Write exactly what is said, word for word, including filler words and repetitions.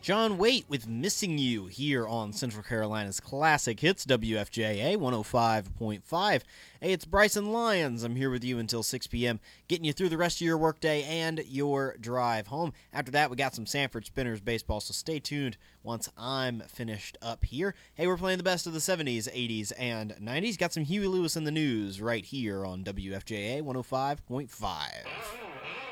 John Waite with Missing You here on Central Carolina's Classic Hits, W F J A one oh five point five. Hey, it's Bryson Lyons. I'm here with you until six p.m., getting you through the rest of your workday and your drive home. After that, we got some Sanford Spinners baseball, so stay tuned once I'm finished up here. Hey, we're playing the best of the seventies, eighties, and nineties. Got some Huey Lewis in the news right here on W F J A one oh five point five.